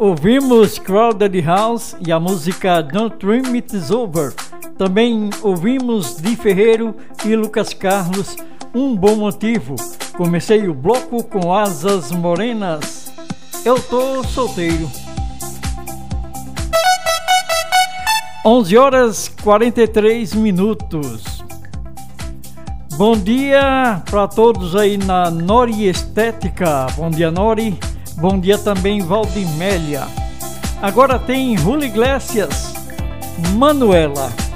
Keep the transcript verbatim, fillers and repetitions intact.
Ouvimos Crowded House e a música Don't Dream It's Over. Também ouvimos Di Ferreiro e Lucas Carlos, Um Bom Motivo. Comecei o bloco com Asas Morenas, Eu Tô Solteiro. onze horas e quarenta e três minutos. Bom dia para todos aí na Nori Estética. Bom dia, Nori. Bom dia também, Valdimélia. Agora tem Julio Iglesias, Manuela.